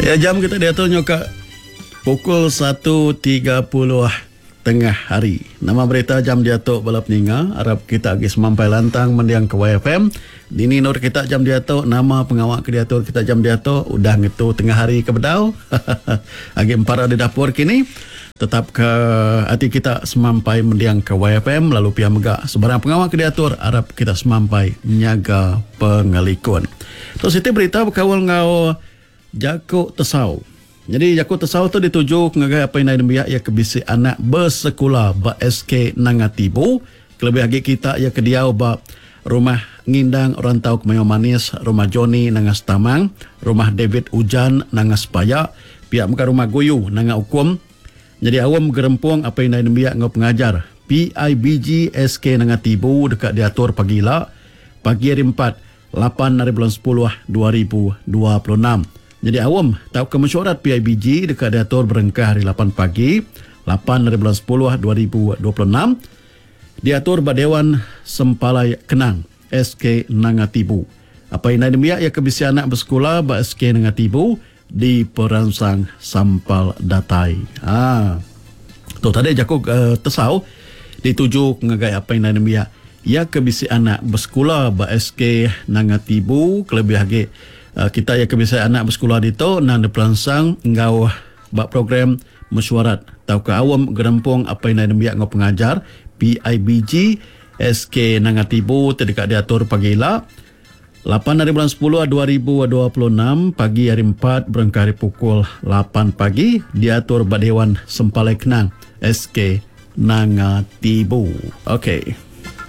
Ya, jam kita diaturnya ke pukul 1.30 tengah hari. Nama berita jam diatur balap ninga. Harap kita agis mampai lantang mendiang ke YFM. Dini nur kita jam diatur. Nama pengawak ke diatur kita jam diatur. Udah ngetu tengah hari ke bedau. Agi empara di dapur kini. Tetap ke hati kita semampai mendiang ke YFM. Lalu pihak megak sebarang pengawak ke diatur. Harap kita semampai nyaga pengelikun. Terus itu berita berkawal ngau Jako Tesau. Jadi Jako Tesau tu dituju ngagai apa yang biak ya kebisi anak bersekolah ba SK Nangatibo. Kelebih lagi kita ya ke diau ba rumah ngindang orang tahu Kemayo Manis, rumah Joni Nangas Tamang, rumah David Ujan Nangas Payak, pihak muka rumah Goyu Nanga Ukum. Jadi awam gerempung apa yang biak ngau pengajar PIBG SK Nangatibo dekat diatur pagila pagi hari 4 8 hari bulan 10 2026. Jadi awam tahu ke mesyuarat PIBG dekat diatur berengkah hari 8 pagi 8 hari bulan 10 2026 diatur Badewan Sempalai Kenang SK Nangatibo. Apa yang demiak ya kebisi anak bersekolah ba SK Nangatibo di perangsang Sampal Datai. Tu tadi Jako Tesau dituju ngagai apa yang demiak ya kebisi anak bersekolah ba SK Nangatibo kelebih lagi kita ya kebiasaan anak bersekolah di tu nang diperangsang ngau bak program mesyuarat tau ke awam gerempung apa yang biak ngau pengajar PIBG SK Nangatibo terdekat diatur pagila 8 hari bulan 10 2026 pagi hari 4 berengkah hari pukul 8 pagi diatur Badewan Sempalai Kenang SK Nangatibo. Okey.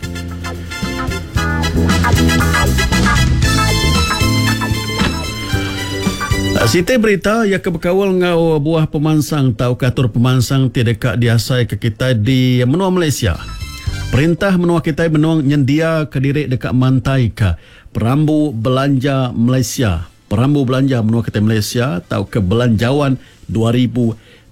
Siti berita ya kebekawal ngau buah pemansang tau katur pemansang tidak diasai ke kita di menua Malaysia. Perintah menua kita menua nyendia ke diri dekat mantai ke Perambu Belanja Malaysia. Perambu Belanja menua kita Malaysia tau ke Belanjawan 2027.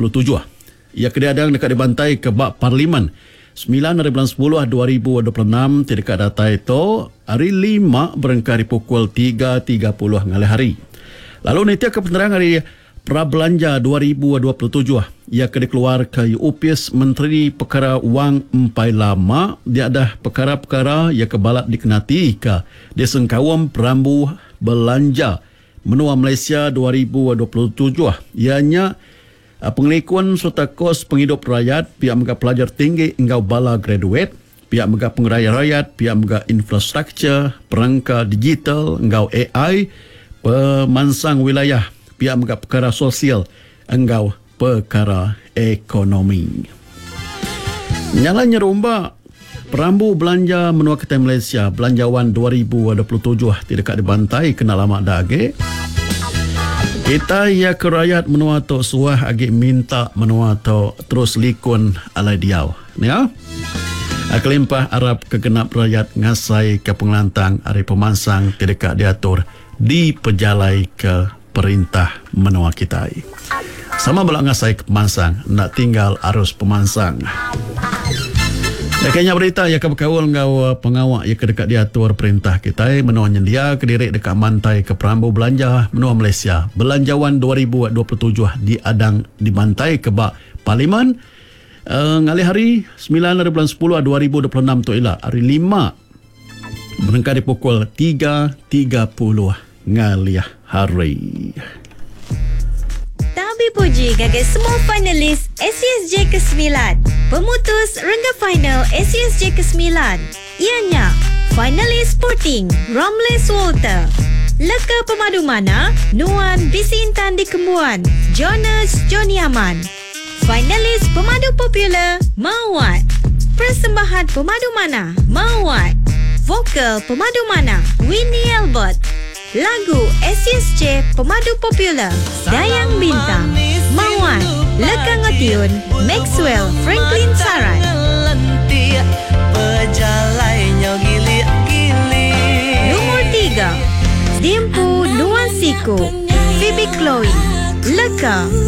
Ia kediadang dekat di bantai ke bak Parlimen 9 hari bulan 10 2026 tidak data itu hari 5 berengkah di pukul 3.30 ngalih hari. Lalu nanti ke penerang hari Prabelanja 2027 ia akan dikeluar ke UPS Menteri Perkara Wang Empai Lama. Dia ada perkara-perkara ia kebalat dikenati ke dia sengkawam Perambu Belanja menua Malaysia 2027. Ianya pengelikuan serta kos penghidup rakyat, pihak megah pelajar tinggi hingga bala graduate, pihak megah pengeraya rakyat, pihak megah infrastruktur, perangkat digital, hingga AI, pemansang wilayah, pihak megah perkara sosial, hingga perkara ekonomi. Nyalanya romba Perambu Belanja menua kita Malaysia Belanjawan 2027 tidak dibantai kena lama dage. Kita ya ke rakyat menua tu suah agi minta menua tu terus likun alai diau. Ya. Akelimpah Arab kegenap rakyat ngasai ke pengelantang hari pemansang tidak diatur di pejalai ke perintah menua kita. Sama belak ngasai ke pemansang nak tinggal arus pemansang. Ya kayaknya berita ya kebekawal ngau pengawak ya ke dekat diatur perintah kita menua nyendia ke diri dekat mantai ke Perambu Belanja menua Malaysia Belanjawan 2027 diadang di mantai ke bak Parlimen ngalih hari 9 hari bulan 10 2026 tu ialah hari 5 berengkah di pukul 3.30 ngalih hari. Tabi puji gagal semua finalis SCSJ ke-9. Pemutus rengga final SCSJ ke-9. Ianya finalis Sporting Romles Walter, Leka Pemadu Mana Nuan Bisi Intan di Kembuan Jonas Joniaman. Finalis Pemadu Popular Mawat, Persembahan Pemadu Mana Mawat, Vokal Pemadu Mana Winnie Albert. Lagu SCSJ Pemadu Popular Dayang Bintang Mawat, Leka Ngotiun Maxwell Franklin Sarat. Nomor 3 Dimpu Nuan Siku Phoebe Chloe Leka.